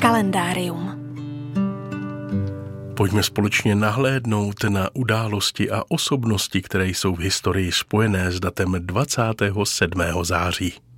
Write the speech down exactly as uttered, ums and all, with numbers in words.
Kalendárium. Pojďme společně nahlédnout na události a osobnosti, které jsou v historii spojené s datem dvacátého sedmého září.